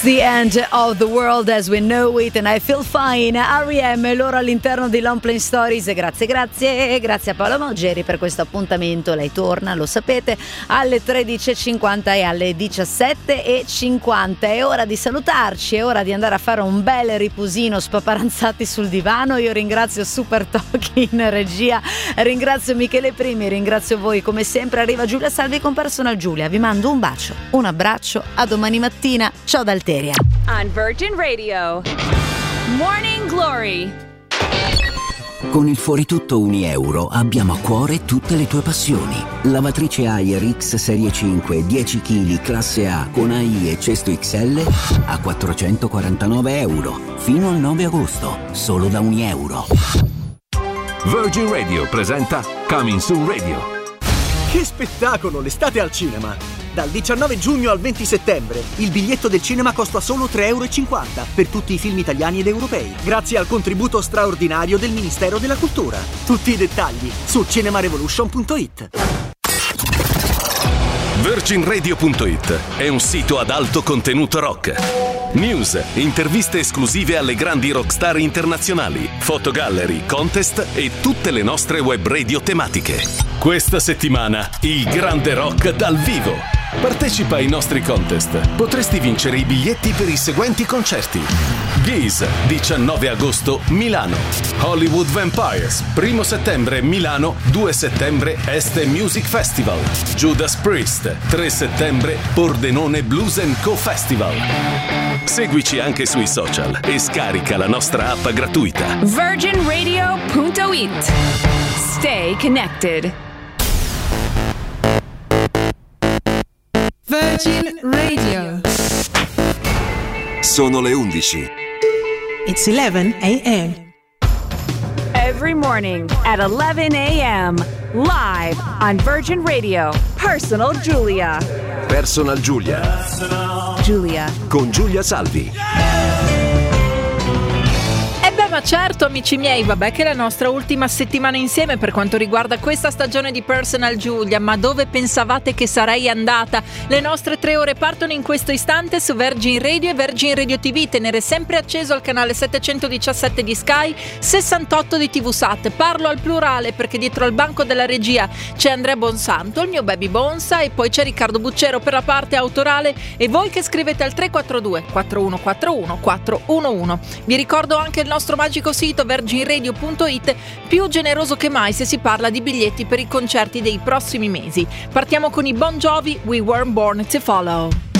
It's the end of the world as we know it and I feel fine. R.E.M. loro all'interno di Long Plane Stories. Grazie a Paola Maugeri per questo appuntamento. Lei torna, lo sapete, alle 13.50 e alle 17.50. È ora di salutarci, è ora di andare a fare un bel riposino spaparanzati sul divano. Io ringrazio Super Toki in regia, ringrazio Michele Primi, ringrazio voi come sempre. Arriva Giulia Salvi con Personal Giulia. Vi mando un bacio, un abbraccio, a domani mattina. Ciao da Alteria. On Virgin Radio, Morning Glory. Con il Fuori Tutto €1 abbiamo a cuore tutte le tue passioni. Lavatrice Haier X Serie 5 10 kg classe A con AI e cesto XL a €449 fino al 9 agosto, solo da €1. Virgin Radio presenta Coming Soon Radio. Che spettacolo, l'estate al cinema! Dal 19 giugno al 20 settembre il biglietto del cinema costa solo €3,50 per tutti i film italiani ed europei, grazie al contributo straordinario del Ministero della Cultura. Tutti i dettagli su cinemarevolution.it. VirginRadio.it è un sito ad alto contenuto rock. News, interviste esclusive alle grandi rockstar internazionali, fotogallery, contest e tutte le nostre web radio tematiche. Questa settimana il grande rock dal vivo. Partecipa ai nostri contest. Potresti vincere i biglietti per i seguenti concerti: Geese, 19 agosto, Milano; Hollywood Vampires, 1 settembre, Milano; 2 settembre, Este Music Festival; Judas Priest, 3 settembre, Pordenone Blues Co Festival. Seguici anche sui social e scarica la nostra app gratuita. VirginRadio.it. Stay connected. Virgin Radio. Sono le 11. It's 11 a.m. Every morning at 11 a.m. Live on Virgin Radio. Personal Giulia. Personal Giulia. Giulia. Con Giulia Salvi. Ma certo, amici miei, vabbè che è la nostra ultima settimana insieme per quanto riguarda questa stagione di Personal Giulia, ma dove pensavate che sarei andata? Le nostre 3 ore partono in questo istante su Virgin Radio e Virgin Radio TV. Tenere sempre acceso il canale 717 di Sky, 68 di TV Sat. Parlo al plurale perché dietro al banco della regia c'è Andrea Bonsanto, il mio baby Bonsa, e poi c'è Riccardo Buccero per la parte autorale e voi che scrivete al 342 4141 411. Vi ricordo anche il nostro magico sito virginradio.it, più generoso che mai se si parla di biglietti per i concerti dei prossimi mesi. Partiamo con i Bon Jovi, We Weren't Born to Follow.